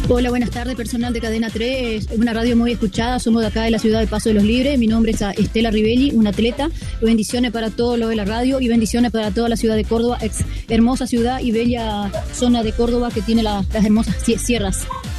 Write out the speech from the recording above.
Hola, buenas tardes, personal de Cadena 3, una radio muy escuchada, somos de acá de la ciudad de Paso de los Libres, mi nombre es Estela Rivelli, una atleta, bendiciones para todo lo de la radio y bendiciones para toda la ciudad de Córdoba, hermosa ciudad y bella zona de Córdoba que tiene las hermosas sierras.